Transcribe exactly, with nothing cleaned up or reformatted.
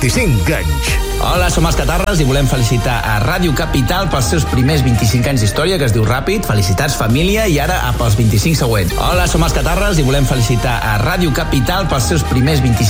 vint-i-cinc anys. Hola, som els Catarres i volem felicitar a Ràdio Capital pels seus primers vint-i-cinc anys d'història, que es diu Ràpid. Felicitats, família, i ara a pels vint-i-cinc següents. Hola, som els Catarres i volem felicitar a Ràdio Capital pels seus primers vint-i-cinc